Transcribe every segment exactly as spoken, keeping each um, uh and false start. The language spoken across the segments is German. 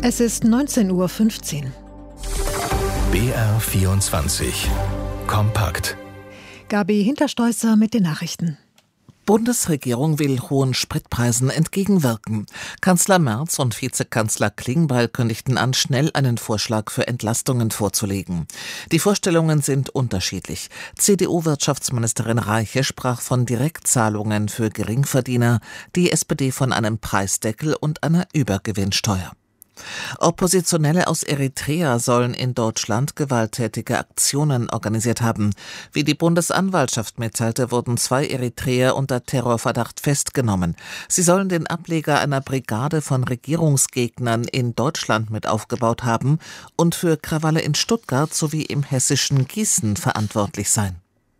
Es ist neunzehn Uhr fünfzehn. B R vierundzwanzig. Kompakt. Gabi Hinterstoisser mit den Nachrichten. Bundesregierung will hohen Spritpreisen entgegenwirken. Kanzler Merz und Vizekanzler Klingbeil kündigten an, schnell einen Vorschlag für Entlastungen vorzulegen. Die Vorstellungen sind unterschiedlich. C D U-Wirtschaftsministerin Reiche sprach von Direktzahlungen für Geringverdiener, die S P D von einem Preisdeckel und einer Übergewinnsteuer. Oppositionelle aus Eritrea sollen in Deutschland gewalttätige Aktionen organisiert haben. Wie die Bundesanwaltschaft mitteilte, wurden zwei Eritreer unter Terrorverdacht festgenommen. Sie sollen den Ableger einer Brigade von Regierungsgegnern in Deutschland mit aufgebaut haben und für Krawalle in Stuttgart sowie im hessischen Gießen verantwortlich sein.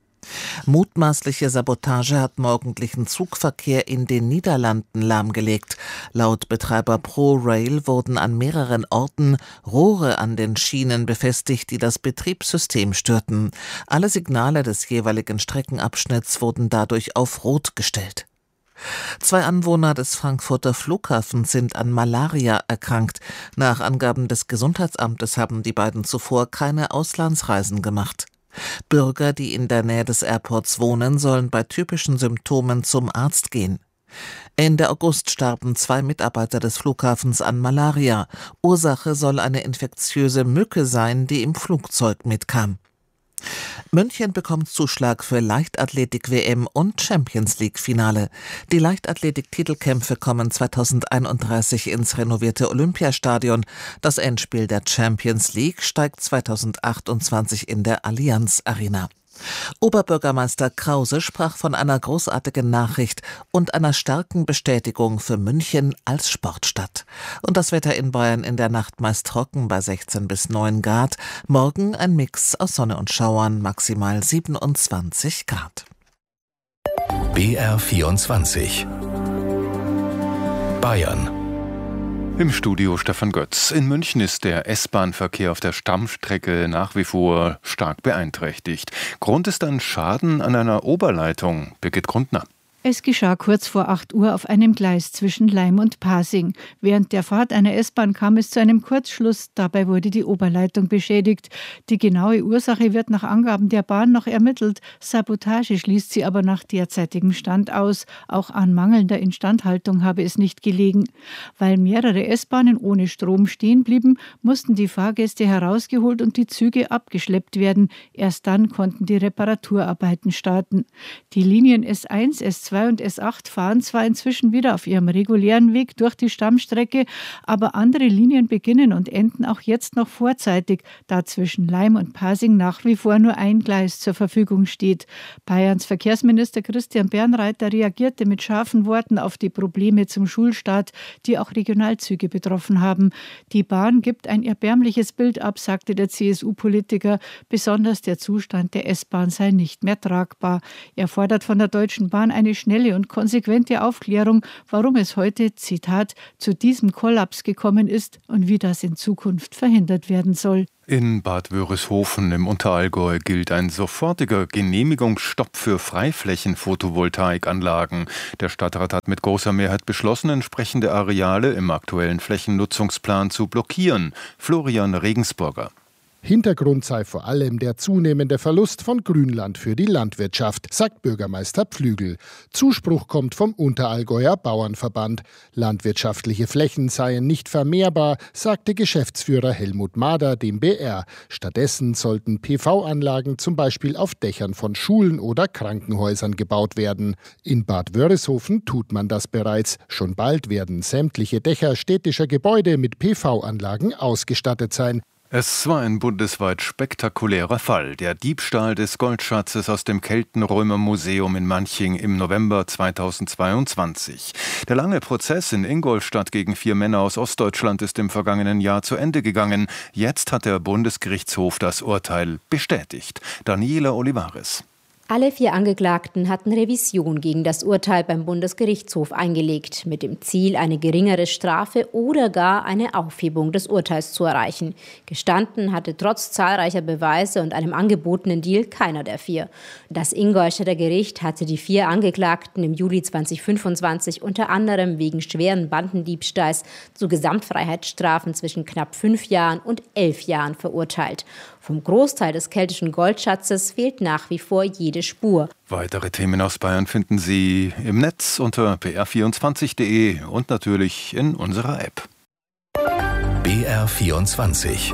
Mutmaßliche Sabotage hat morgendlichen Zugverkehr in den Niederlanden lahmgelegt. Laut Betreiber ProRail wurden an mehreren Orten Rohre an den Schienen befestigt, die das Betriebssystem störten. Alle Signale des jeweiligen Streckenabschnitts wurden dadurch auf Rot gestellt. Zwei Anwohner des Frankfurter Flughafens sind an Malaria erkrankt. Nach Angaben des Gesundheitsamtes haben die beiden zuvor keine Auslandsreisen gemacht. Bürger, die in der Nähe des Airports wohnen, sollen bei typischen Symptomen zum Arzt gehen. Ende August starben zwei Mitarbeiter des Flughafens an Malaria. Ursache soll eine infektiöse Mücke sein, die im Flugzeug mitkam. München bekommt Zuschlag für Leichtathletik-W M und Champions-League-Finale. Die Leichtathletik-Titelkämpfe kommen zweitausendeinunddreißig ins renovierte Olympiastadion. Das Endspiel der Champions League steigt zweitausendachtundzwanzig in der Allianz Arena. Oberbürgermeister Krause sprach von einer großartigen Nachricht und einer starken Bestätigung für München als Sportstadt. Und das Wetter in Bayern in der Nacht meist trocken bei sechzehn bis neun Grad. Morgen ein Mix aus Sonne und Schauern, maximal siebenundzwanzig Grad. B R vierundzwanzig. Bayern. Im Studio Stefan Götz. In München ist der S-Bahn-Verkehr auf der Stammstrecke nach wie vor stark beeinträchtigt. Grund ist ein Schaden an einer Oberleitung. Birgit Grundner. Es geschah kurz vor acht Uhr auf einem Gleis zwischen Laim und Pasing. Während der Fahrt einer S-Bahn kam es zu einem Kurzschluss. Dabei wurde die Oberleitung beschädigt. Die genaue Ursache wird nach Angaben der Bahn noch ermittelt. Sabotage schließt sie aber nach derzeitigem Stand aus. Auch an mangelnder Instandhaltung habe es nicht gelegen. Weil mehrere S-Bahnen ohne Strom stehen blieben, mussten die Fahrgäste herausgeholt und die Züge abgeschleppt werden. Erst dann konnten die Reparaturarbeiten starten. Die Linien S eins, S zwei und S acht fahren zwar inzwischen wieder auf ihrem regulären Weg durch die Stammstrecke, aber andere Linien beginnen und enden auch jetzt noch vorzeitig, da zwischen Laim und Pasing nach wie vor nur ein Gleis zur Verfügung steht. Bayerns Verkehrsminister Christian Bernreiter reagierte mit scharfen Worten auf die Probleme zum Schulstart, die auch Regionalzüge betroffen haben. Die Bahn gibt ein erbärmliches Bild ab, sagte der C S U-Politiker. Besonders der Zustand der S-Bahn sei nicht mehr tragbar. Er fordert von der Deutschen Bahn eine schnelle und konsequente Aufklärung, warum es heute, Zitat, zu diesem Kollaps gekommen ist und wie das in Zukunft verhindert werden soll. In Bad Wörishofen im Unterallgäu gilt ein sofortiger Genehmigungsstopp für Freiflächen-Photovoltaikanlagen. Der Stadtrat hat mit großer Mehrheit beschlossen, entsprechende Areale im aktuellen Flächennutzungsplan zu blockieren. Florian Regensburger. Hintergrund sei vor allem der zunehmende Verlust von Grünland für die Landwirtschaft, sagt Bürgermeister Pflügel. Zuspruch kommt vom Unterallgäuer Bauernverband. Landwirtschaftliche Flächen seien nicht vermehrbar, sagte Geschäftsführer Helmut Mader dem B R. Stattdessen sollten P V-Anlagen zum Beispiel auf Dächern von Schulen oder Krankenhäusern gebaut werden. In Bad Wörishofen tut man das bereits. Schon bald werden sämtliche Dächer städtischer Gebäude mit P V-Anlagen ausgestattet sein. Es war ein bundesweit spektakulärer Fall, der Diebstahl des Goldschatzes aus dem Keltenrömer-Museum in Manching im November zweitausendzweiundzwanzig. Der lange Prozess in Ingolstadt gegen vier Männer aus Ostdeutschland ist im vergangenen Jahr zu Ende gegangen. Jetzt hat der Bundesgerichtshof das Urteil bestätigt. Daniela Olivares. Alle vier Angeklagten hatten Revision gegen das Urteil beim Bundesgerichtshof eingelegt, mit dem Ziel, eine geringere Strafe oder gar eine Aufhebung des Urteils zu erreichen. Gestanden hatte trotz zahlreicher Beweise und einem angebotenen Deal keiner der vier. Das Ingolstädter Gericht hatte die vier Angeklagten im Juli zweitausendfünfundzwanzig unter anderem wegen schweren Bandendiebstahls zu Gesamtfreiheitsstrafen zwischen knapp fünf Jahren und elf Jahren verurteilt. Vom Großteil des keltischen Goldschatzes fehlt nach wie vor jede Spur. Weitere Themen aus Bayern finden Sie im Netz unter b r vierundzwanzig punkt d e und natürlich in unserer App. B R vierundzwanzig.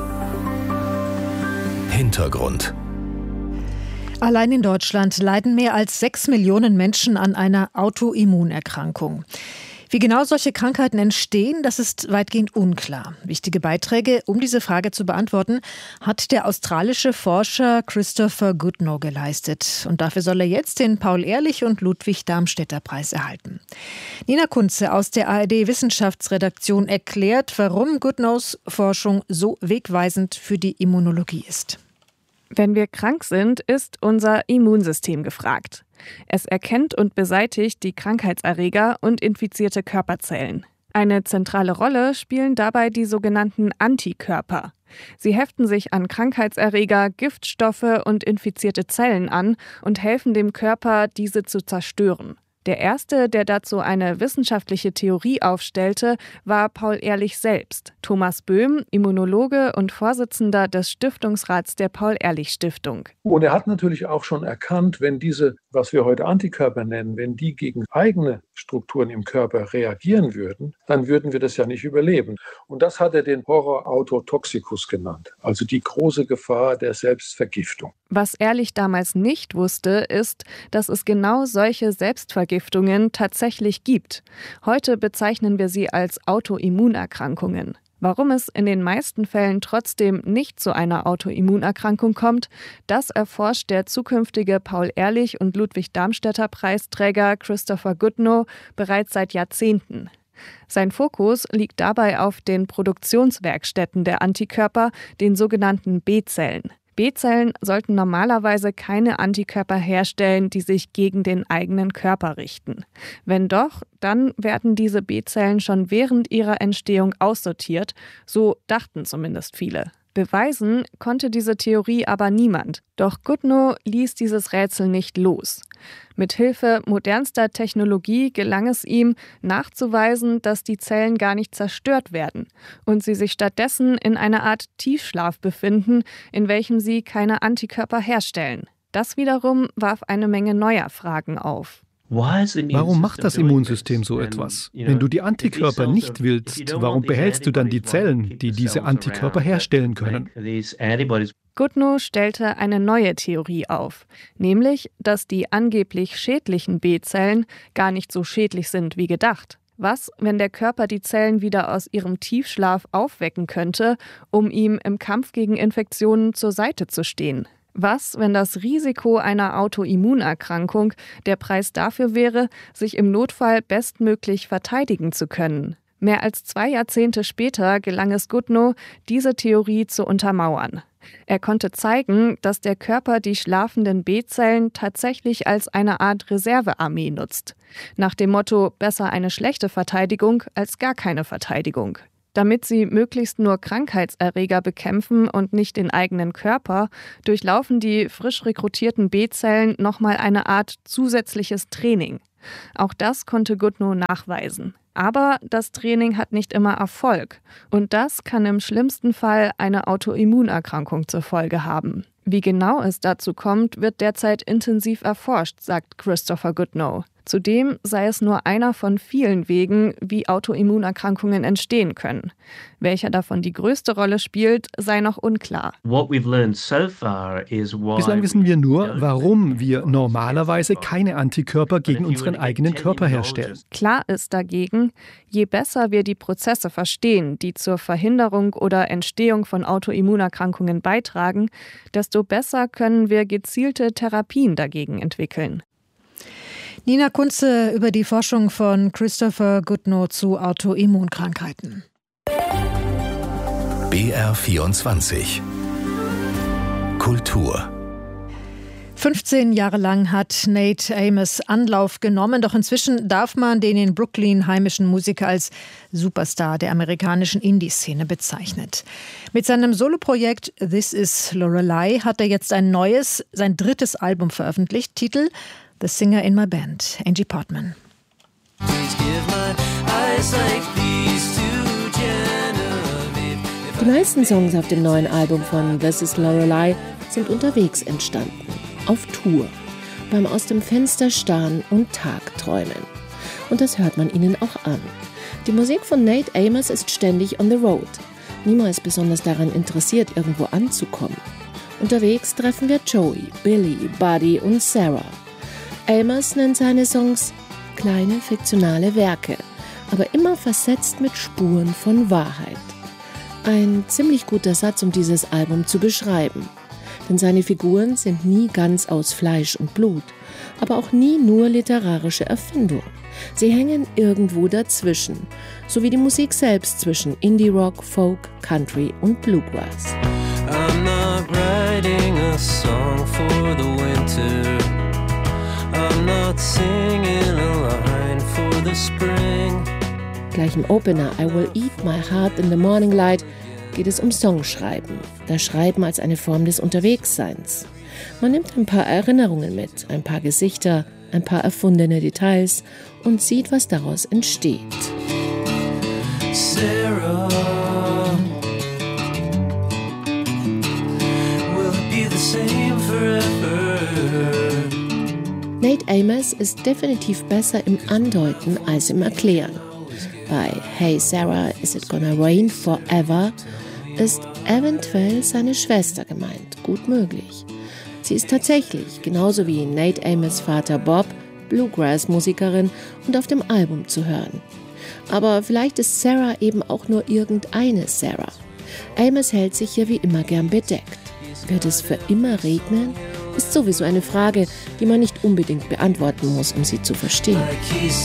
Hintergrund. Allein in Deutschland leiden mehr als sechs Millionen Menschen an einer Autoimmunerkrankung. Wie genau solche Krankheiten entstehen, das ist weitgehend unklar. Wichtige Beiträge, um diese Frage zu beantworten, hat der australische Forscher Christopher Goodnow geleistet. Und dafür soll er jetzt den Paul-Ehrlich- und Ludwig-Darmstädter-Preis erhalten. Nina Kunze aus der A R D-Wissenschaftsredaktion erklärt, warum Goodnows Forschung so wegweisend für die Immunologie ist. Wenn wir krank sind, ist unser Immunsystem gefragt. Es erkennt und beseitigt die Krankheitserreger und infizierte Körperzellen. Eine zentrale Rolle spielen dabei die sogenannten Antikörper. Sie heften sich an Krankheitserreger, Giftstoffe und infizierte Zellen an und helfen dem Körper, diese zu zerstören. Der erste, der dazu eine wissenschaftliche Theorie aufstellte, war Paul-Ehrlich selbst. Thomas Böhm, Immunologe und Vorsitzender des Stiftungsrats der Paul-Ehrlich-Stiftung. Und er hat natürlich auch schon erkannt, wenn diese, was wir heute Antikörper nennen, wenn die gegen eigene Strukturen im Körper reagieren würden, dann würden wir das ja nicht überleben. Und das hat er den Horror autotoxicus genannt, also die große Gefahr der Selbstvergiftung. Was Ehrlich damals nicht wusste, ist, dass es genau solche Selbstvergiftungen tatsächlich gibt. Heute bezeichnen wir sie als Autoimmunerkrankungen. Warum es in den meisten Fällen trotzdem nicht zu einer Autoimmunerkrankung kommt, das erforscht der zukünftige Paul-Ehrlich- und Ludwig-Darmstädter-Preisträger Christopher Goodnow bereits seit Jahrzehnten. Sein Fokus liegt dabei auf den Produktionswerkstätten der Antikörper, den sogenannten B-Zellen. B-Zellen sollten normalerweise keine Antikörper herstellen, die sich gegen den eigenen Körper richten. Wenn doch, dann werden diese B-Zellen schon während ihrer Entstehung aussortiert, so dachten zumindest viele. Beweisen konnte diese Theorie aber niemand. Doch Goodnow ließ dieses Rätsel nicht los. Mit Hilfe modernster Technologie gelang es ihm, nachzuweisen, dass die Zellen gar nicht zerstört werden und sie sich stattdessen in einer Art Tiefschlaf befinden, in welchem sie keine Antikörper herstellen. Das wiederum warf eine Menge neuer Fragen auf. Warum macht das Immunsystem so etwas? Wenn du die Antikörper nicht willst, warum behältst du dann die Zellen, die diese Antikörper herstellen können? Goodnow stellte eine neue Theorie auf, nämlich, dass die angeblich schädlichen B-Zellen gar nicht so schädlich sind wie gedacht. Was, wenn der Körper die Zellen wieder aus ihrem Tiefschlaf aufwecken könnte, um ihm im Kampf gegen Infektionen zur Seite zu stehen? Was, wenn das Risiko einer Autoimmunerkrankung der Preis dafür wäre, sich im Notfall bestmöglich verteidigen zu können? Mehr als zwei Jahrzehnte später gelang es Goodnow, diese Theorie zu untermauern. Er konnte zeigen, dass der Körper die schlafenden B-Zellen tatsächlich als eine Art Reservearmee nutzt. Nach dem Motto, besser eine schlechte Verteidigung als gar keine Verteidigung. Damit sie möglichst nur Krankheitserreger bekämpfen und nicht den eigenen Körper, durchlaufen die frisch rekrutierten B-Zellen nochmal eine Art zusätzliches Training. Auch das konnte Goodnow nachweisen. Aber das Training hat nicht immer Erfolg. Und das kann im schlimmsten Fall eine Autoimmunerkrankung zur Folge haben. Wie genau es dazu kommt, wird derzeit intensiv erforscht, sagt Christopher Goodnow. Zudem sei es nur einer von vielen Wegen, wie Autoimmunerkrankungen entstehen können. Welcher davon die größte Rolle spielt, sei noch unklar. Bislang wissen wir nur, warum wir normalerweise keine Antikörper gegen unseren eigenen Körper herstellen. Klar ist dagegen, je besser wir die Prozesse verstehen, die zur Verhinderung oder Entstehung von Autoimmunerkrankungen beitragen, desto besser können wir gezielte Therapien dagegen entwickeln. Nina Kunze über die Forschung von Christopher Goodnow zu Autoimmunkrankheiten. B R vierundzwanzig. Kultur. fünfzehn Jahre lang hat Nate Amos Anlauf genommen, doch inzwischen darf man den in Brooklyn heimischen Musiker als Superstar der amerikanischen Indie-Szene bezeichnet. Mit seinem Soloprojekt This Is Lorelei hat er jetzt ein neues, sein drittes Album veröffentlicht, Titel The Singer in My Band, Angie Portman. Die meisten Songs auf dem neuen Album von This Is Lorelei sind unterwegs entstanden, auf Tour, beim aus dem Fenster starren und Tagträumen. Und das hört man ihnen auch an. Die Musik von Nate Amos ist ständig on the road, niemals besonders daran interessiert, irgendwo anzukommen. Unterwegs treffen wir Joey, Billy, Buddy und Sarah. Amos nennt seine Songs kleine fiktionale Werke, aber immer versetzt mit Spuren von Wahrheit. Ein ziemlich guter Satz, um dieses Album zu beschreiben. Denn seine Figuren sind nie ganz aus Fleisch und Blut, aber auch nie nur literarische Erfindung. Sie hängen irgendwo dazwischen, so wie die Musik selbst zwischen Indie-Rock, Folk, Country und Bluegrass. I'm not writing a song for the winter. I'm not singing a line for the spring. Gleich im Opener I Will Eat My Heart in the Morning Light geht es um Songschreiben. Das Schreiben als eine Form des Unterwegsseins. Man nimmt ein paar Erinnerungen mit, ein paar Gesichter, ein paar erfundene Details und sieht, was daraus entsteht. Sarah, will it be the same forever? Nate Amos ist definitiv besser im Andeuten als im Erklären. Bei Hey Sarah, is it gonna rain forever? Ist eventuell seine Schwester gemeint, gut möglich. Sie ist tatsächlich, genauso wie Nate Amos' Vater Bob, Bluegrass-Musikerin und auf dem Album zu hören. Aber vielleicht ist Sarah eben auch nur irgendeine Sarah. Amos hält sich hier wie immer gern bedeckt. Wird es für immer regnen? Ist sowieso eine Frage, die man nicht unbedingt beantworten muss, um sie zu verstehen.